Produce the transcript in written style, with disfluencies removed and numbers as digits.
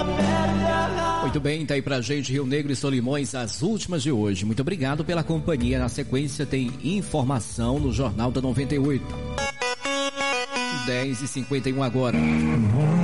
Muito bem, tá aí pra gente Rio Negro e Solimões, as últimas de hoje. Muito obrigado pela companhia. Na sequência tem informação no Jornal da 98. 10h51 agora.